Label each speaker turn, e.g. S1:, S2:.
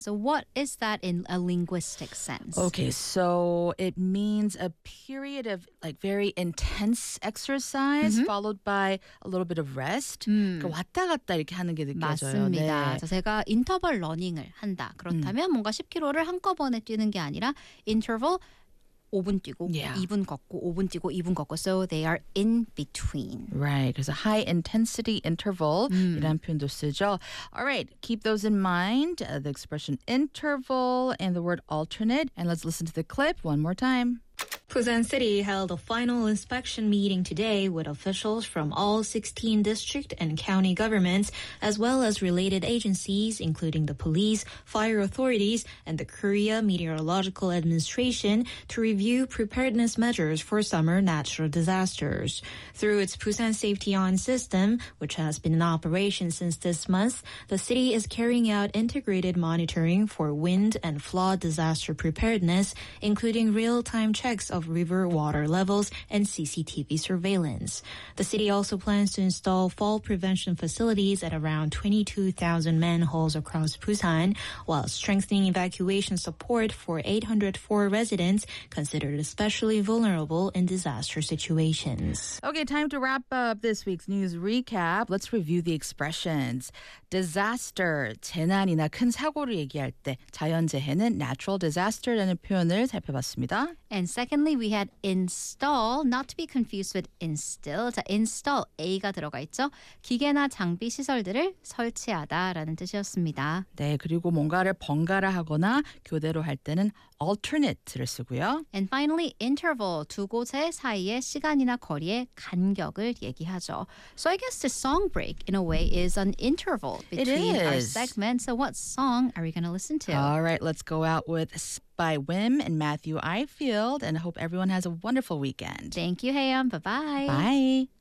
S1: So what is that in a linguistic sense?
S2: Okay, so it means a period of like very intense exercise followed by a little bit of rest. 그러니까 왔다 갔다 이렇게 하는 게 느껴져요.
S1: 맞습니다.
S2: 네.
S1: 자, 제가 인터벌 러닝을 한다. 그렇다면 뭔가 10km를 한꺼번에 뛰는 게 아니라 interval 5분 뛰고
S2: Yeah.
S1: 2분 걷고 5분 뛰고 2분 걷고 so they are in between.
S2: Right, there's a high intensity interval 이라는 표현도 쓰죠. All right, keep those in mind. The expression interval and the word alternate. And let's listen to the clip one more time.
S3: Busan City held a final inspection meeting today with officials from all 16 district and county governments, as well as related agencies, including the police, fire authorities, and the Korea Meteorological Administration, to review preparedness measures for summer natural disasters. Through its Busan Safety On system, which has been in operation since this month, the city is carrying out integrated monitoring for wind and flood disaster preparedness, including real-time checks of river water levels and CCTV surveillance. The city also plans to install fall prevention facilities at around 22,000 manholes across Busan, while strengthening evacuation support for 804 residents considered especially vulnerable in disaster situations.
S2: Okay, time to wrap up this week's news recap. Let's review the expressions. Disaster, 재난이나 큰 사고를 얘기할 때 자연재해는 natural disaster라는 표현을 살펴봤습니다.
S1: And secondly, we had install, not to be confused with instill. 자, install, A가 들어가 있죠. 기계나 장비 시설들을 설치하다라는 뜻이었습니다.
S2: 네, 그리고 뭔가를 번갈아 하거나 교대로 할 때는 alternate를 쓰고요.
S1: And finally, interval, 두 곳의 사이의 시간이나 거리의 간격을 얘기하죠. So I guess the song break, in a way, is an interval between our
S2: is.
S1: segments. So what song are we going to listen to?
S2: All right, let's go out with by Wim and Matthew Ifield, and I hope everyone has a wonderful weekend.
S1: Thank you, Hayam. Bye-bye.
S2: Bye.